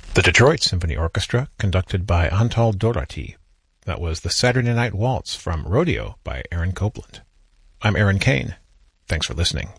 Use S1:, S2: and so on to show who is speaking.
S1: The Detroit Symphony Orchestra, conducted by Antal Doherty. That was the Saturday Night Waltz from Rodeo by Aaron Copland. I'm Aaron Kane. Thanks for listening.